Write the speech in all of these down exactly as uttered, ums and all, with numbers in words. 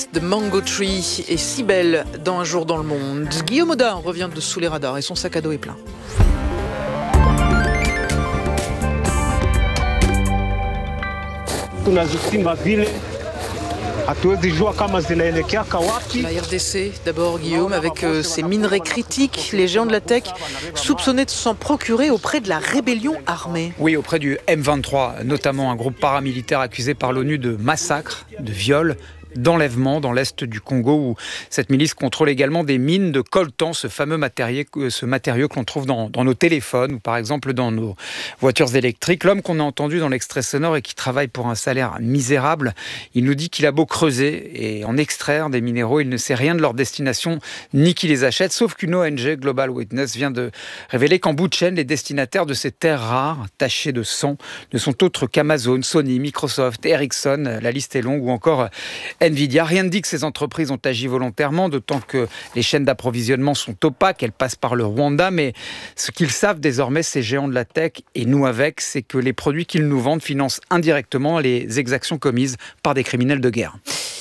de Mango Tree est si belle dans Un jour dans le monde. Guillaume Audin revient de Sous les radars et son sac à dos est plein. La R D C, d'abord Guillaume, avec euh, ses minerais critiques, les géants de la tech soupçonnés de s'en procurer auprès de la rébellion armée. Oui, auprès du M vingt-trois, notamment un groupe paramilitaire accusé par l'ONU de massacre, de viol, d'enlèvement dans l'est du Congo, où cette milice contrôle également des mines de coltan, ce fameux matériau, ce matériau que l'on trouve dans, dans nos téléphones ou par exemple dans nos voitures électriques. L'homme qu'on a entendu dans l'extrait sonore et qui travaille pour un salaire misérable, il nous dit qu'il a beau creuser et en extraire des minéraux, il ne sait rien de leur destination ni qui les achète, sauf qu'une O N G, Global Witness, vient de révéler qu'en bout de chaîne, les destinataires de ces terres rares, tachées de sang, ne sont autres qu'Amazon, Sony, Microsoft, Ericsson, la liste est longue, ou encore Nvidia. Rien ne dit que ces entreprises ont agi volontairement, d'autant que les chaînes d'approvisionnement sont opaques, elles passent par le Rwanda, mais ce qu'ils savent désormais, ces géants de la tech, et nous avec, c'est que les produits qu'ils nous vendent financent indirectement les exactions commises par des criminels de guerre.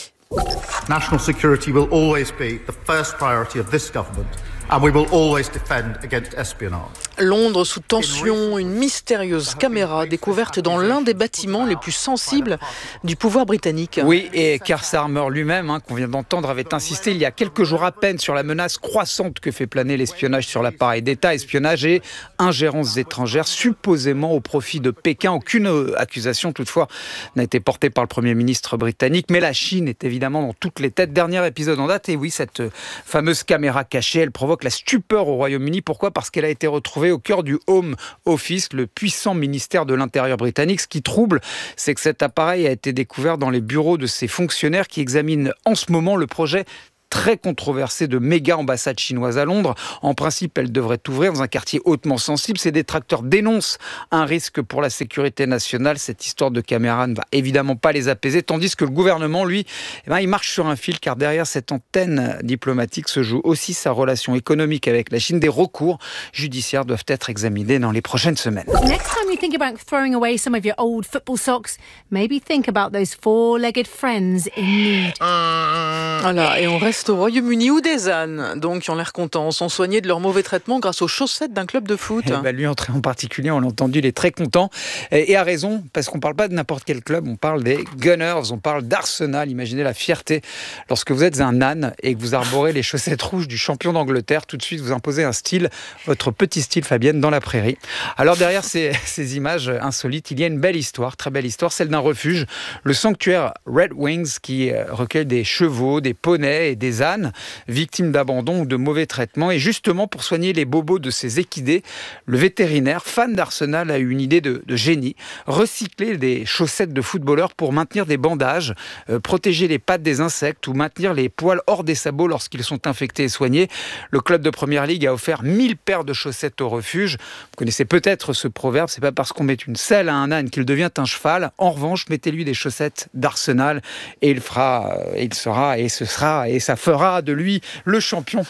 National security will always be the first priority of this government. And we will always defend against espionage. Londres sous tension, une mystérieuse caméra découverte dans l'un des bâtiments les plus sensibles du pouvoir britannique. Oui, et Keir Starmer lui-même, hein, qu'on vient d'entendre, avait insisté il y a quelques jours à peine sur la menace croissante que fait planer l'espionnage sur l'appareil d'État, espionnage et ingérences étrangères, supposément au profit de Pékin. Aucune accusation, toutefois, n'a été portée par le Premier ministre britannique, mais la Chine est évidemment dans toutes les têtes. Dernier épisode en date, et oui, cette fameuse caméra cachée, elle provoque la stupeur au Royaume-Uni. Pourquoi ? Parce qu'elle a été retrouvée au cœur du Home Office, le puissant ministère de l'Intérieur britannique. Ce qui trouble, c'est que cet appareil a été découvert dans les bureaux de ces fonctionnaires qui examinent en ce moment le projet très controversée de méga ambassade chinoise à Londres. En principe, elle devrait ouvrir dans un quartier hautement sensible. Ces détracteurs dénoncent un risque pour la sécurité nationale. Cette histoire de caméra ne va évidemment pas les apaiser, tandis que le gouvernement, lui, eh ben, il marche sur un fil, car derrière cette antenne diplomatique se joue aussi sa relation économique avec la Chine. Des recours judiciaires doivent être examinés dans les prochaines semaines. Next time you think about throwing away some of your old football socks, maybe think about those four-legged friends in need. Voilà, et on reste au Royaume-Uni où des ânes, donc, qui ont l'air contents, sont soignés de leur mauvais traitement grâce aux chaussettes d'un club de foot. Eh ben, lui en particulier, on l'a entendu, il est très content. Et à raison, parce qu'on ne parle pas de n'importe quel club, on parle des Gunners, on parle d'Arsenal. Imaginez la fierté lorsque vous êtes un âne et que vous arborez les chaussettes rouges du champion d'Angleterre. Tout de suite, vous imposez un style, votre petit style, Fabienne, dans la prairie. Alors derrière ces, ces images insolites, il y a une belle histoire, très belle histoire, celle d'un refuge, le sanctuaire Red Wings, qui recueille des chevaux, des poneys et des ânes victimes d'abandon ou de mauvais traitements. Et justement, pour soigner les bobos de ces équidés, le vétérinaire, fan d'Arsenal, a eu une idée de, de génie. Recycler des chaussettes de footballeurs pour maintenir des bandages, euh, protéger les pattes des insectes ou maintenir les poils hors des sabots lorsqu'ils sont infectés et soignés. Le club de Première Ligue a offert mille paires de chaussettes au refuge. Vous connaissez peut-être ce proverbe, c'est pas parce qu'on met une selle à un âne qu'il devient un cheval. En revanche, mettez-lui des chaussettes d'Arsenal et il fera, et il sera, et ce sera, et ça fera de lui le champion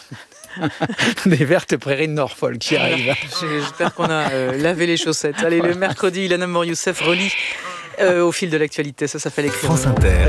des vertes prairies de Norfolk qui arrive. J'espère qu'on a euh, lavé les chaussettes. Allez, le mercredi, Ilana Mouryousseff relit euh, au fil de l'actualité. Ça s'appelle écrire. France Inter.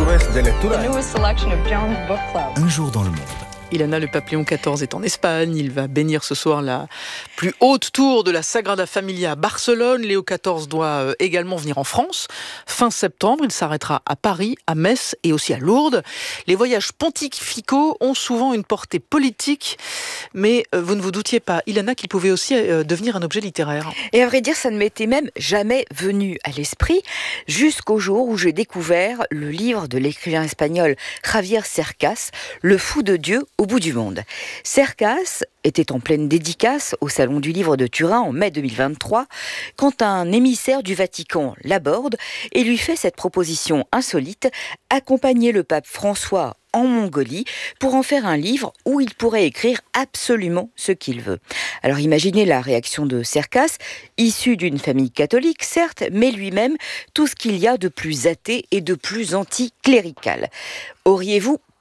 Un jour dans le monde. Ilana, le pape Léon quatorze est en Espagne. Il va bénir ce soir la plus haute tour de la Sagrada Familia à Barcelone. Léo quatorze doit également venir en France. Fin septembre, il s'arrêtera à Paris, à Metz et aussi à Lourdes. Les voyages pontificaux ont souvent une portée politique, mais vous ne vous doutiez pas, Ilana, qu'il pouvait aussi devenir un objet littéraire. Et à vrai dire, ça ne m'était même jamais venu à l'esprit, jusqu'au jour où j'ai découvert le livre de l'écrivain espagnol Javier Cercas, Le fou de Dieu au bout du monde. Cercas était en pleine dédicace au Salon du Livre de Turin en mai deux mille vingt-trois, quand un émissaire du Vatican l'aborde et lui fait cette proposition insolite, accompagner le pape François en Mongolie pour en faire un livre où il pourrait écrire absolument ce qu'il veut. Alors imaginez la réaction de Cercas, issu d'une famille catholique certes, mais lui-même tout ce qu'il y a de plus athée et de plus anticlérical. Auriez-vous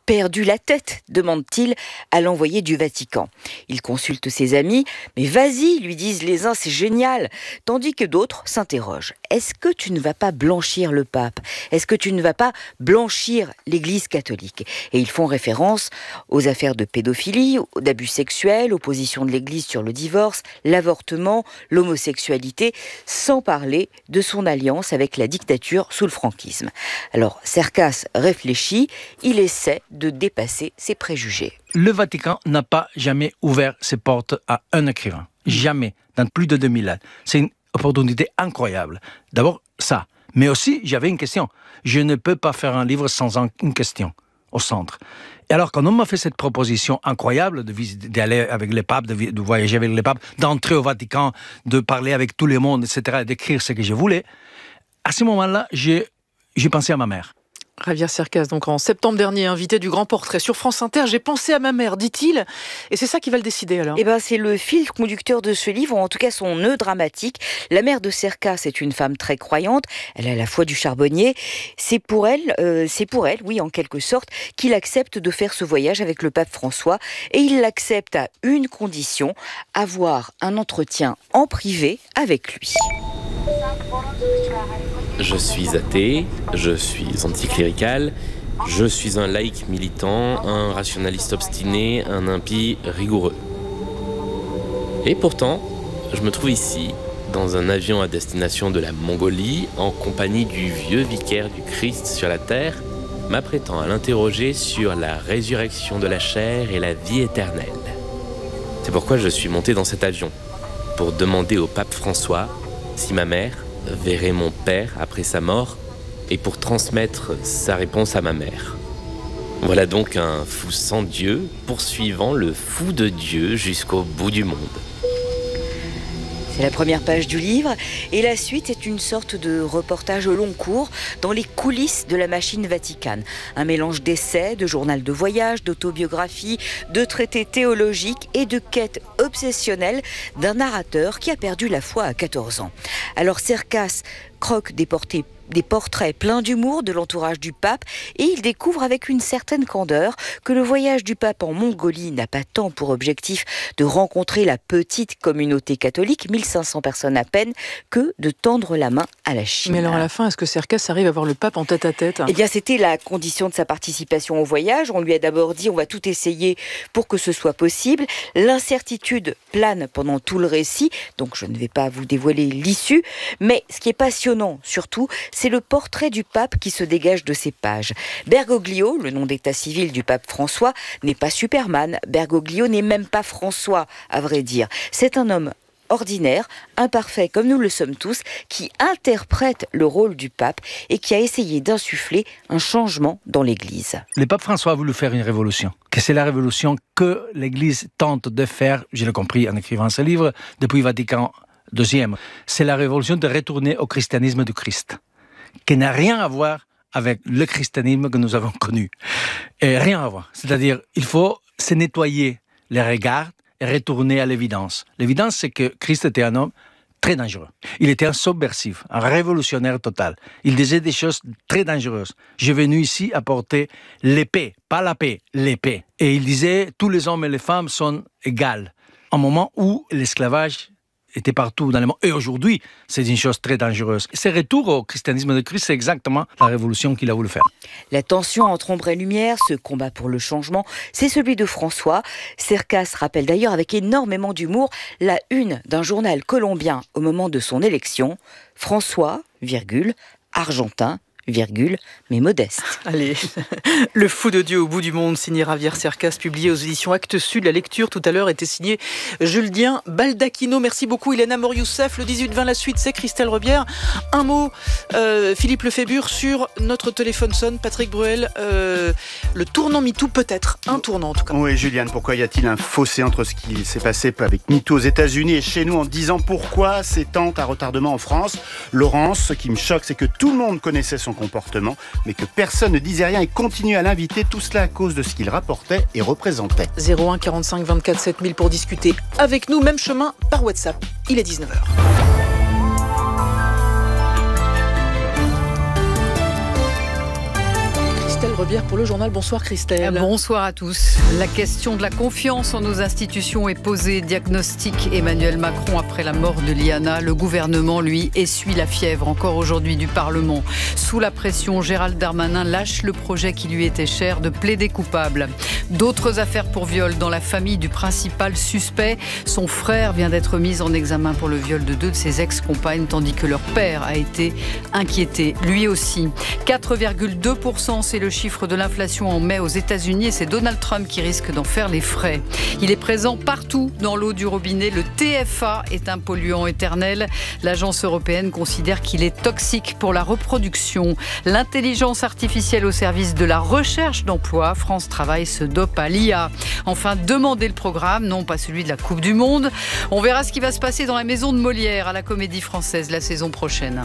perdu la tête ?» demande-t-il à l'envoyé du Vatican. Il consulte ses amis, mais vas-y, lui disent les uns, c'est génial, tandis que d'autres s'interrogent. Est-ce que tu ne vas pas blanchir le pape ? Est-ce que tu ne vas pas blanchir l'Église catholique ? Et ils font référence aux affaires de pédophilie, d'abus sexuels, opposition de l'Église sur le divorce, l'avortement, l'homosexualité, sans parler de son alliance avec la dictature sous le franquisme. Alors, Cercas réfléchit, il essaie de dépasser ses préjugés. Le Vatican n'a pas jamais ouvert ses portes à un écrivain. Jamais, dans plus de deux mille ans. C'est une opportunité incroyable. D'abord, ça. Mais aussi, j'avais une question. Je ne peux pas faire un livre sans une question au centre. Et alors, quand on m'a fait cette proposition incroyable de visiter, d'aller avec les papes, de, de voyager avec les papes, d'entrer au Vatican, de parler avec tout le monde, et cetera, d'écrire ce que je voulais, à ce moment-là, j'ai, j'ai pensé à ma mère. Javier Cercas, donc en septembre dernier, invité du Grand Portrait sur France Inter. J'ai pensé à ma mère, dit-il. Et c'est ça qui va le décider alors ? Eh ben, c'est le fil conducteur de ce livre, ou en tout cas son nœud dramatique. La mère de Cercas est une femme très croyante. Elle a la foi du charbonnier. C'est pour elle, euh, c'est pour elle, oui, en quelque sorte, qu'il accepte de faire ce voyage avec le pape François. Et il l'accepte à une condition, avoir un entretien en privé avec lui. Je suis athée, je suis anticlérical, je suis un laïc militant, un rationaliste obstiné, un impie rigoureux. Et pourtant, je me trouve ici, dans un avion à destination de la Mongolie, en compagnie du vieux vicaire du Christ sur la terre, m'apprêtant à l'interroger sur la résurrection de la chair et la vie éternelle. C'est pourquoi je suis monté dans cet avion, pour demander au pape François si ma mère verrait mon père après sa mort et pour transmettre sa réponse à ma mère. Voilà donc un fou sans Dieu poursuivant le fou de Dieu jusqu'au bout du monde. C'est la première page du livre et la suite est une sorte de reportage au long cours dans les coulisses de la machine vaticane. Un mélange d'essais, de journal de voyage, d'autobiographie, de traités théologiques et de quêtes obsessionnelles d'un narrateur qui a perdu la foi à quatorze ans. Alors Cercas croque des portées des portraits pleins d'humour de l'entourage du pape et il découvre avec une certaine candeur que le voyage du pape en Mongolie n'a pas tant pour objectif de rencontrer la petite communauté catholique, mille cinq cents personnes à peine, que de tendre la main à la Chine. Mais alors à la fin, est-ce que Cercas arrive à voir le pape en tête-à-tête ? Eh bien, c'était la condition de sa participation au voyage. On lui a d'abord dit on va tout essayer pour que ce soit possible. L'incertitude plane pendant tout le récit, donc je ne vais pas vous dévoiler l'issue, mais ce qui est passionnant surtout, c'est le portrait du pape qui se dégage de ces pages. Bergoglio, le nom d'état civil du pape François, n'est pas Superman. Bergoglio n'est même pas François, à vrai dire. C'est un homme ordinaire, imparfait comme nous le sommes tous, qui interprète le rôle du pape et qui a essayé d'insuffler un changement dans l'Église. Le pape François a voulu faire une révolution, que c'est la révolution que l'Église tente de faire, je l'ai compris en écrivant ce livre, depuis Vatican deuxième. C'est la révolution de retourner au christianisme du Christ, qui n'a rien à voir avec le christianisme que nous avons connu. Et rien à voir. C'est-à-dire, il faut se nettoyer les regards et retourner à l'évidence. L'évidence, c'est que Christ était un homme très dangereux. Il était un subversif, un révolutionnaire total. Il disait des choses très dangereuses. J'ai venu ici apporter l'épée, pas la paix, l'épée. Et il disait, tous les hommes et les femmes sont égaux. Un moment où l'esclavage était partout dans le monde. Et aujourd'hui, c'est une chose très dangereuse. Ce retour au christianisme de Christ, c'est exactement la révolution qu'il a voulu faire. La tension entre ombre et lumière, ce combat pour le changement, c'est celui de François. Cercas rappelle d'ailleurs avec énormément d'humour la une d'un journal colombien au moment de son élection. François, virgule, argentin, virgule, mais modeste. Allez, Le fou de Dieu au bout du monde, signé Javier Cercas, publié aux éditions Actes Sud. La lecture tout à l'heure était signée Julien Baldacchino. Merci beaucoup Ilana Mour-Youssef. Le dix-huit vingt, la suite, c'est Christelle Rebière. Un mot, euh, Philippe Lefébure, sur notre téléphone sonne, Patrick Bruel, euh, le tournant MeToo, peut-être, un tournant en tout cas. Oui Juliane, pourquoi y a-t-il un fossé entre ce qui s'est passé avec MeToo aux États-Unis et chez nous en dix ans? Pourquoi ces tant à retardement en France? Laurence, ce qui me choque, c'est que tout le monde connaissait son comportement, mais que personne ne disait rien et continuait à l'inviter, tout cela à cause de ce qu'il rapportait et représentait. zéro un quarante-cinq vingt-quatre sept mille pour discuter avec nous, même chemin par WhatsApp. Il est dix-neuf heures. Christelle Rebière pour le journal. Bonsoir Christelle. Bonsoir à tous. La question de la confiance en nos institutions est posée. Diagnostic Emmanuel Macron après la mort de Liana. Le gouvernement, lui, essuie la fièvre encore aujourd'hui du Parlement. Sous la pression, Gérald Darmanin lâche le projet qui lui était cher de plaider coupable. D'autres affaires pour viol dans la famille du principal suspect. Son frère vient d'être mis en examen pour le viol de deux de ses ex-compagnes, tandis que leur père a été inquiété, lui aussi. quatre virgule deux pour cent, c'est le chiffre de l'inflation en mai aux États-Unis et c'est Donald Trump qui risque d'en faire les frais. Il est présent partout dans l'eau du robinet. Le T F A est un polluant éternel. L'agence européenne considère qu'il est toxique pour la reproduction. L'intelligence artificielle au service de la recherche d'emploi. France Travail se dope à l'I A. Enfin, demandez le programme, non pas celui de la Coupe du Monde. On verra ce qui va se passer dans la maison de Molière à la Comédie Française la saison prochaine.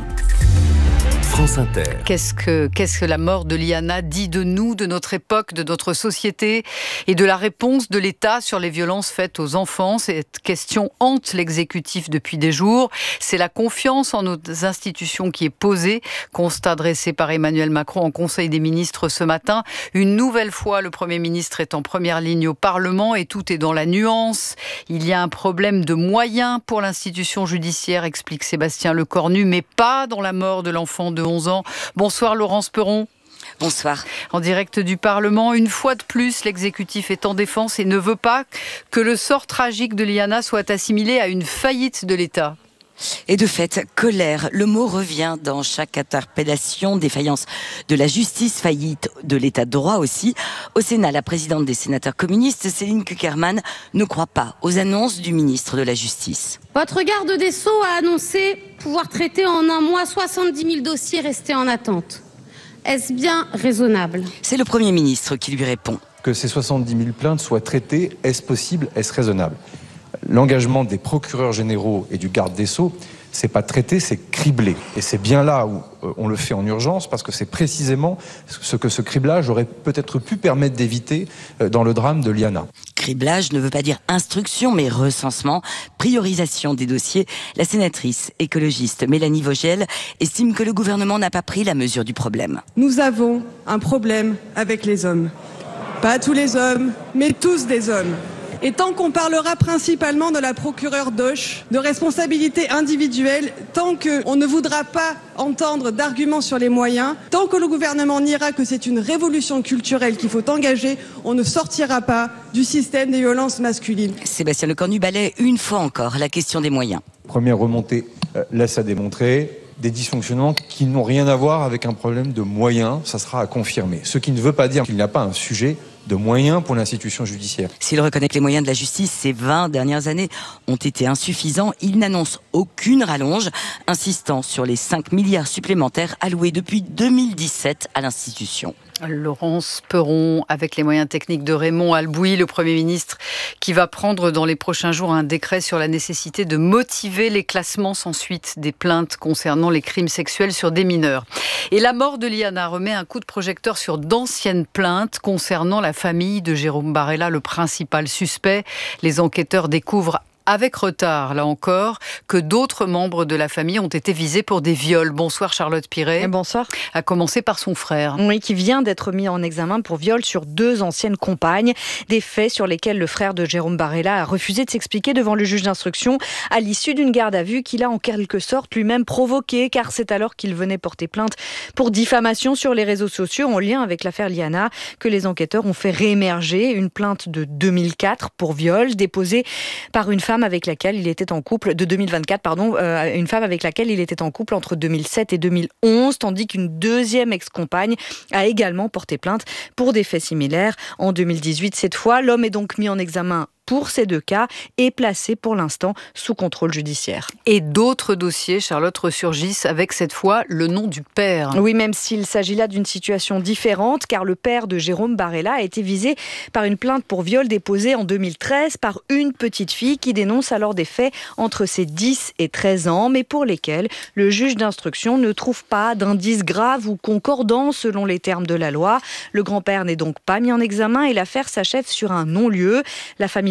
France Inter. Qu'est-ce que, qu'est-ce que la mort de Liana dit de nous, de notre époque, de notre société et de la réponse de l'État sur les violences faites aux enfants? Cette question hante l'exécutif depuis des jours. C'est la confiance en nos institutions qui est posée. Constat dressé par Emmanuel Macron en Conseil des ministres ce matin. Une nouvelle fois, le Premier ministre est en première ligne au Parlement et tout est dans la nuance. Il y a un problème de moyens pour l'institution judiciaire, explique Sébastien Lecornu, mais pas dans la mort de l'enfant de onze ans. Bonsoir Laurence Perron. Bonsoir. En direct du Parlement, une fois de plus, l'exécutif est en défense et ne veut pas que le sort tragique de Liana soit assimilé à une faillite de l'État. Et de fait, colère, le mot revient dans chaque interpellation, défaillance de la justice, faillite de l'état de droit aussi. Au Sénat, la présidente des sénateurs communistes, Céline Cukierman, ne croit pas aux annonces du ministre de la Justice. Votre garde des Sceaux a annoncé pouvoir traiter en un mois soixante-dix mille dossiers restés en attente. Est-ce bien raisonnable ? C'est le Premier ministre qui lui répond. Que ces soixante-dix mille plaintes soient traitées, est-ce possible, est-ce raisonnable ? L'engagement des procureurs généraux et du garde des Sceaux, c'est pas traité, c'est criblé. Et c'est bien là où on le fait en urgence, parce que c'est précisément ce que ce criblage aurait peut-être pu permettre d'éviter dans le drame de Liana. Criblage ne veut pas dire instruction, mais recensement, priorisation des dossiers. La sénatrice écologiste Mélanie Vogel estime que le gouvernement n'a pas pris la mesure du problème. Nous avons un problème avec les hommes. Pas tous les hommes, mais tous des hommes. Et tant qu'on parlera principalement de la procureure Doche, de responsabilité individuelle, tant qu'on ne voudra pas entendre d'arguments sur les moyens, tant que le gouvernement niera que c'est une révolution culturelle qu'il faut engager, on ne sortira pas du système des violences masculines. Sébastien Lecornu balaie une fois encore la question des moyens. Première remontée euh, laisse à démontrer des dysfonctionnements qui n'ont rien à voir avec un problème de moyens, ça sera à confirmer. Ce qui ne veut pas dire qu'il n'y a pas un sujet de moyens pour l'institution judiciaire. S'il reconnaît que les moyens de la justice ces vingt dernières années ont été insuffisants, il n'annonce aucune rallonge, insistant sur les cinq milliards supplémentaires alloués depuis deux mille dix-sept à l'institution. Laurence Perron, avec les moyens techniques de Raymond Albouy, le Premier ministre, qui va prendre dans les prochains jours un décret sur la nécessité de motiver les classements sans suite des plaintes concernant les crimes sexuels sur des mineurs. Et la mort de Liana remet un coup de projecteur sur d'anciennes plaintes concernant la famille de Jérôme Barella, le principal suspect. Les enquêteurs découvrent avec retard, là encore, que d'autres membres de la famille ont été visés pour des viols. Bonsoir Charlotte Piret. Bonsoir. À commencer par son frère. Oui, qui vient d'être mis en examen pour viol sur deux anciennes compagnes. Des faits sur lesquels le frère de Jérôme Barella a refusé de s'expliquer devant le juge d'instruction à l'issue d'une garde à vue qu'il a en quelque sorte lui-même provoquée, car c'est alors qu'il venait porter plainte pour diffamation sur les réseaux sociaux en lien avec l'affaire Liana que les enquêteurs ont fait réémerger une plainte de deux mille quatre pour viol déposée par une femme avec laquelle il était en couple, de deux mille vingt-quatre, pardon, euh, une femme avec laquelle il était en couple entre deux mille sept et deux mille onze, tandis qu'une deuxième ex-compagne a également porté plainte pour des faits similaires en deux mille dix-huit. Cette fois, l'homme est donc mis en examen pour ces deux cas est placé pour l'instant sous contrôle judiciaire. Et d'autres dossiers, Charlotte, ressurgissent avec cette fois le nom du père. Oui, même s'il s'agit là d'une situation différente, car le père de Jérôme Barella a été visé par une plainte pour viol déposée en deux mille treize par une petite fille qui dénonce alors des faits entre ses dix et treize ans, mais pour lesquels le juge d'instruction ne trouve pas d'indices graves ou concordants selon les termes de la loi. Le grand-père n'est donc pas mis en examen et l'affaire s'achève sur un non-lieu. La famille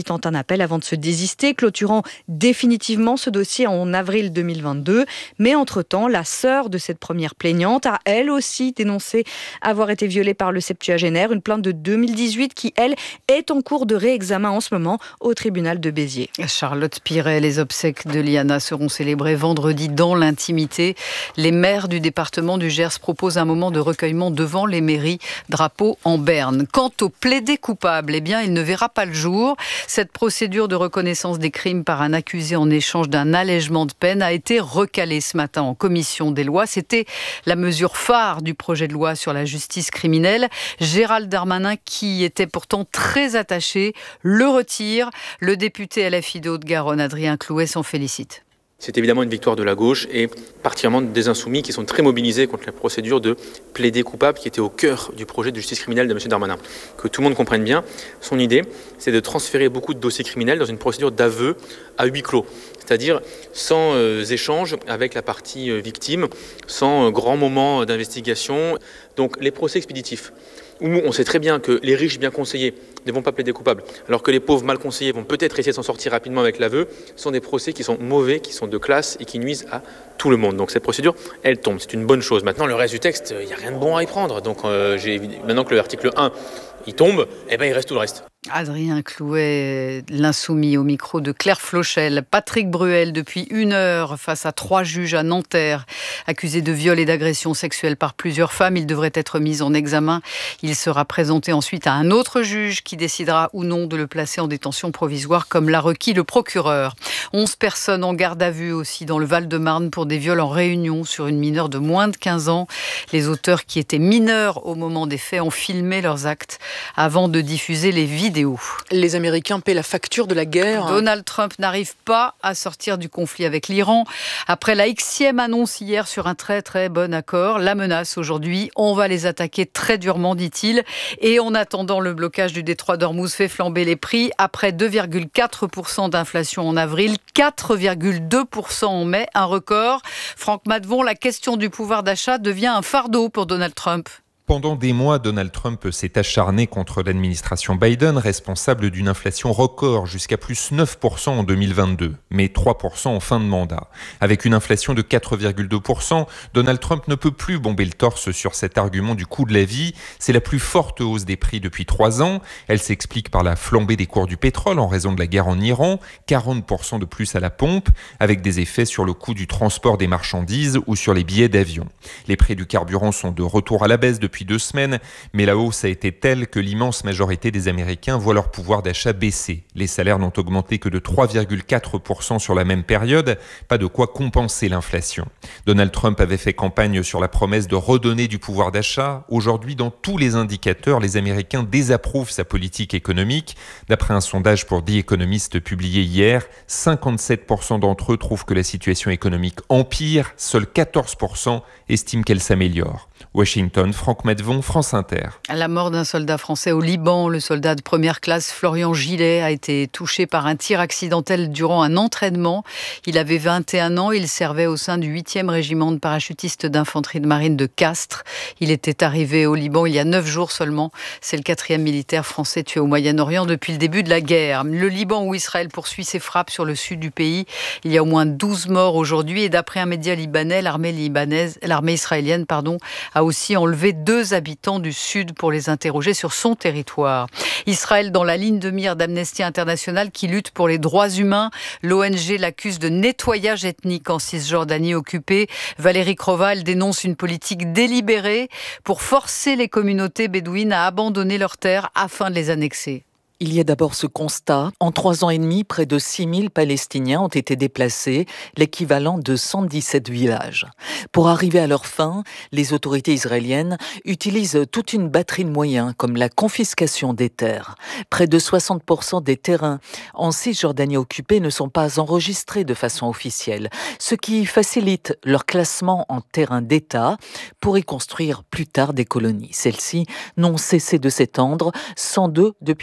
Lui tente un appel avant de se désister, clôturant définitivement ce dossier en avril deux mille vingt-deux. Mais entre-temps, la sœur de cette première plaignante a elle aussi dénoncé avoir été violée par le septuagénaire. Une plainte de deux mille dix-huit qui, elle, est en cours de réexamen en ce moment au tribunal de Béziers. Charlotte Piret, les obsèques de Liana seront célébrées vendredi dans l'intimité. Les maires du département du Gers proposent un moment de recueillement devant les mairies, drapeau en berne. Quant au plaidé coupable, eh bien, il ne verra pas le jour. Cette procédure de reconnaissance des crimes par un accusé en échange d'un allègement de peine a été recalée ce matin en commission des lois. C'était la mesure phare du projet de loi sur la justice criminelle. Gérald Darmanin, qui était pourtant très attaché, le retire. Le député L F I de Haute-Garonne, Adrien Clouet, s'en félicite. C'est évidemment une victoire de la gauche et particulièrement des insoumis qui sont très mobilisés contre la procédure de plaider coupable qui était au cœur du projet de justice criminelle de M. Darmanin. Que tout le monde comprenne bien, son idée, c'est de transférer beaucoup de dossiers criminels dans une procédure d'aveu à huis clos. C'est-à-dire sans euh, échange avec la partie euh, victime, sans euh, grand moment d'investigation. Donc les procès expéditifs, où on sait très bien que les riches bien conseillés ne vont pas plaider coupables, alors que les pauvres mal conseillés vont peut-être essayer de s'en sortir rapidement avec l'aveu, sont des procès qui sont mauvais, qui sont de classe et qui nuisent à tout le monde. Donc cette procédure, elle tombe, c'est une bonne chose. Maintenant, le reste du texte, il n'y a rien de bon à y prendre. Donc euh, j'ai, maintenant que l'article un, il tombe, eh ben, il reste tout le reste. Adrien Clouet, l'insoumis au micro de Claire Flochel. Patrick Bruel, depuis une heure, face à trois juges à Nanterre, accusés de viol et d'agression sexuelle par plusieurs femmes. Il devrait être mis en examen. Il sera présenté ensuite à un autre juge qui décidera ou non de le placer en détention provisoire, comme l'a requis le procureur. Onze personnes en garde à vue aussi dans le Val-de-Marne pour des viols en réunion sur une mineure de moins de quinze ans. Les auteurs, qui étaient mineurs au moment des faits, ont filmé leurs actes avant de diffuser les vidéos. Les Américains paient la facture de la guerre. Donald Trump n'arrive pas à sortir du conflit avec l'Iran. Après la Xème annonce hier sur un très très bon accord, la menace aujourd'hui, on va les attaquer très durement, dit-il. Et en attendant, le blocage du détroit d'Ormuz fait flamber les prix. Après deux virgule quatre pour cent d'inflation en avril, quatre virgule deux pour cent en mai, un record. Franck Madvon, la question du pouvoir d'achat devient un fardeau pour Donald Trump. Pendant des mois, Donald Trump s'est acharné contre l'administration Biden, responsable d'une inflation record jusqu'à plus neuf pour cent en deux mille vingt-deux, mais trois pour cent en fin de mandat. Avec une inflation de quatre virgule deux pour cent, Donald Trump ne peut plus bomber le torse sur cet argument du coût de la vie. C'est la plus forte hausse des prix depuis trois ans. Elle s'explique par la flambée des cours du pétrole en raison de la guerre en Iran, quarante pour cent de plus à la pompe, avec des effets sur le coût du transport des marchandises ou sur les billets d'avion. Les prix du carburant sont de retour à la baisse depuis deux semaines, mais la hausse a été telle que l'immense majorité des Américains voient leur pouvoir d'achat baisser. Les salaires n'ont augmenté que de trois virgule quatre pour cent sur la même période, pas de quoi compenser l'inflation. Donald Trump avait fait campagne sur la promesse de redonner du pouvoir d'achat. Aujourd'hui, dans tous les indicateurs, les Américains désapprouvent sa politique économique. D'après un sondage pour The Economist publié hier, cinquante-sept pour cent d'entre eux trouvent que la situation économique empire, seuls quatorze pour cent estiment qu'elle s'améliore. Washington, Franck Madvon, France Inter. La mort d'un soldat français au Liban, le soldat de première classe Florian Gillet a été touché par un tir accidentel durant un entraînement. Il avait vingt et un ans, il servait au sein du huitième régiment de parachutistes d'infanterie de marine de Castres. Il était arrivé au Liban il y a neuf jours seulement. C'est le quatrième militaire français tué au Moyen-Orient depuis le début de la guerre. Le Liban, où Israël poursuit ses frappes sur le sud du pays. Il y a au moins douze morts aujourd'hui et d'après un média libanais, l'armée libanaise, l'armée israélienne, pardon, a aussi enlevé deux habitants du Sud pour les interroger sur son territoire. Israël dans la ligne de mire d'Amnesty International qui lutte pour les droits humains. L'O N G l'accuse de nettoyage ethnique en Cisjordanie occupée. Valérie Croval dénonce une politique délibérée pour forcer les communautés bédouines à abandonner leurs terres afin de les annexer. Il y a d'abord ce constat. En trois ans et demi, près de six mille Palestiniens ont été déplacés, l'équivalent de cent dix-sept villages. Pour arriver à leur fin, les autorités israéliennes utilisent toute une batterie de moyens, comme la confiscation des terres. Près de soixante pour cent des terrains en Cisjordanie occupée ne sont pas enregistrés de façon officielle, ce qui facilite leur classement en terrain d'État pour y construire plus tard des colonies. Celles-ci n'ont cessé de s'étendre, cent deux depuis que le gouvernement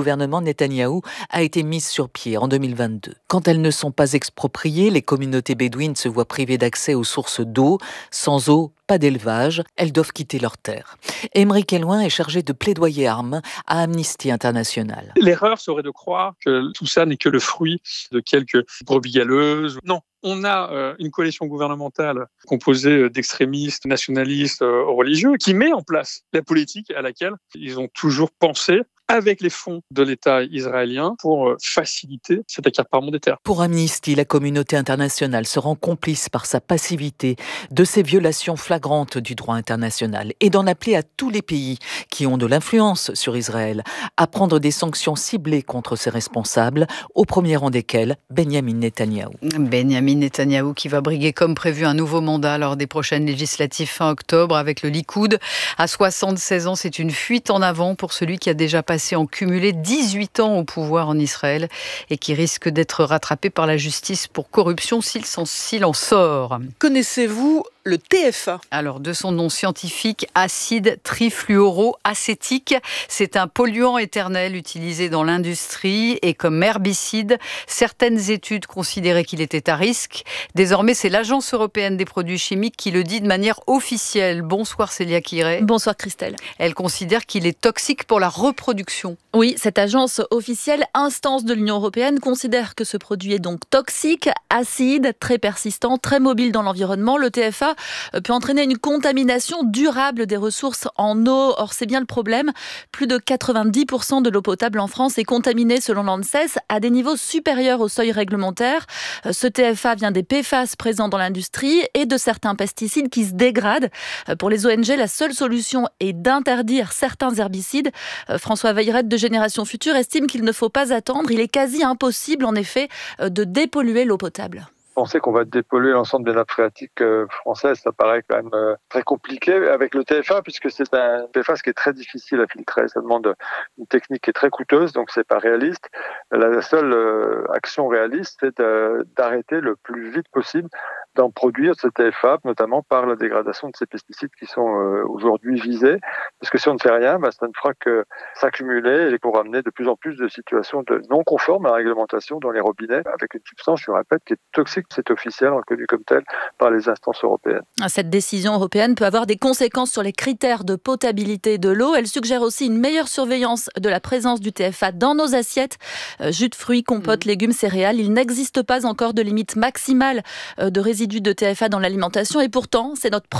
gouvernement Netanyahou a été mise sur pied en deux mille vingt-deux. Quand elles ne sont pas expropriées, les communautés bédouines se voient privées d'accès aux sources d'eau. Sans eau, pas d'élevage, elles doivent quitter leurs terres. Émeric Elouin est chargé de plaidoyer armes à Amnesty International. L'erreur serait de croire que tout ça n'est que le fruit de quelques brebis galeuses. Non. On a euh, une coalition gouvernementale composée d'extrémistes, nationalistes, euh, religieux, qui met en place la politique à laquelle ils ont toujours pensé, avec les fonds de l'État israélien, pour faciliter cet accaparement des terres. Pour Amnesty, la communauté internationale se rend complice par sa passivité de ces violations flagrantes du droit international et d'en appeler à tous les pays qui ont de l'influence sur Israël à prendre des sanctions ciblées contre ses responsables, au premier rang desquels Benjamin Netanyahou. Benjamin Netanyahou qui va briguer comme prévu un nouveau mandat lors des prochaines législatives fin octobre avec le Likoud. À soixante-seize ans, c'est une fuite en avant pour celui qui a déjà passé en cumulé dix-huit ans au pouvoir en Israël et qui risque d'être rattrapé par la justice pour corruption s'il s'en, s'il en sort. Connaissez-vous le T F A? Alors, de son nom scientifique, acide trifluoroacétique, c'est un polluant éternel utilisé dans l'industrie et comme herbicide. Certaines études considéraient qu'il était à risque. Désormais, c'est l'Agence européenne des produits chimiques qui le dit de manière officielle. Bonsoir Célia Quiré. Bonsoir Christelle. Elle considère qu'il est toxique pour la reproduction. Oui, cette agence officielle, instance de l'Union européenne, considère que ce produit est donc toxique, acide, très persistant, très mobile dans l'environnement. Le T F A peut entraîner une contamination durable des ressources en eau. Or, c'est bien le problème. Plus de quatre-vingt-dix pour cent de l'eau potable en France est contaminée, selon l'ANSES, à des niveaux supérieurs au seuil réglementaire. Ce T F A vient des P F A S présents dans l'industrie et de certains pesticides qui se dégradent. Pour les O N G, la seule solution est d'interdire certains herbicides. François Veillerette de Génération Future estime qu'il ne faut pas attendre. Il est quasi impossible, en effet, de dépolluer l'eau potable. Penser qu'on va dépolluer l'ensemble des nappes phréatiques françaises, ça paraît quand même très compliqué avec le T F A, puisque c'est un P F A S qui est très difficile à filtrer. Ça demande une technique qui est très coûteuse, donc c'est pas réaliste. La seule action réaliste, c'est d'arrêter le plus vite possible d'en produire ce T F A, notamment par la dégradation de ces pesticides qui sont aujourd'hui visés. Parce que si on ne fait rien, bah, ça ne fera que s'accumuler et pour ramener de plus en plus de situations de non conformes à la réglementation dans les robinets, avec une substance, je répète, qui est toxique. C'est officiel, reconnu comme tel par les instances européennes. Cette décision européenne peut avoir des conséquences sur les critères de potabilité de l'eau. Elle suggère aussi une meilleure surveillance de la présence du T F A dans nos assiettes. Euh, jus de fruits, compotes, mmh. légumes, céréales. Il n'existe pas encore de limite maximale de résidus de T F A dans l'alimentation et pourtant, c'est notre